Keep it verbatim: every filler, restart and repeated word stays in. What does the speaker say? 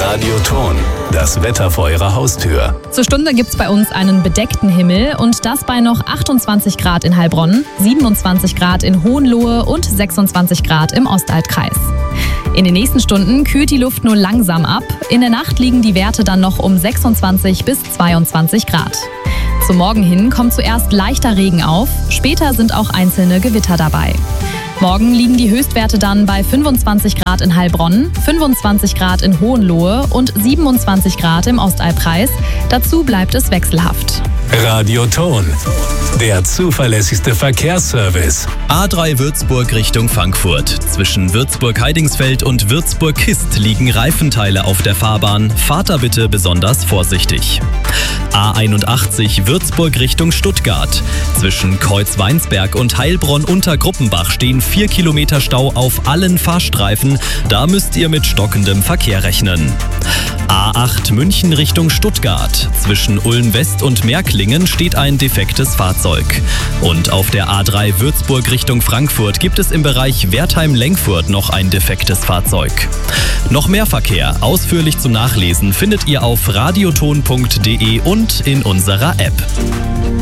Radioton, das Wetter vor Ihrer Haustür. Zur Stunde gibt's bei uns einen bedeckten Himmel und das bei noch achtundzwanzig Grad in Heilbronn, siebenundzwanzig Grad in Hohenlohe und sechsundzwanzig Grad im Ostalbkreis. In den nächsten Stunden kühlt die Luft nur langsam ab. In der Nacht liegen die Werte dann noch um sechsundzwanzig bis zweiundzwanzig Grad. Zum Morgen hin kommt zuerst leichter Regen auf, später sind auch einzelne Gewitter dabei. Morgen liegen die Höchstwerte dann bei fünfundzwanzig Grad in Heilbronn, fünfundzwanzig Grad in Hohenlohe und siebenundzwanzig Grad im Ostalbkreis. Dazu bleibt es wechselhaft. Radioton, der zuverlässigste Verkehrsservice. A drei Würzburg Richtung Frankfurt. Zwischen Würzburg-Heidingsfeld und Würzburg-Kist liegen Reifenteile auf der Fahrbahn. Fahrt da bitte besonders vorsichtig. A einundachtzig Würzburg Richtung Stuttgart. Zwischen Kreuzweinsberg und Heilbronn-Untergruppenbach stehen vier Kilometer Stau auf allen Fahrstreifen. Da müsst ihr mit stockendem Verkehr rechnen. A acht München Richtung Stuttgart. Zwischen Ulm-West und Märklingen steht ein defektes Fahrzeug. Und auf der A drei Würzburg Richtung Frankfurt gibt es im Bereich Wertheim-Lenkfurt noch ein defektes Fahrzeug. Noch mehr Verkehr, ausführlich zum Nachlesen, findet ihr auf radioton punkt de und in unserer App.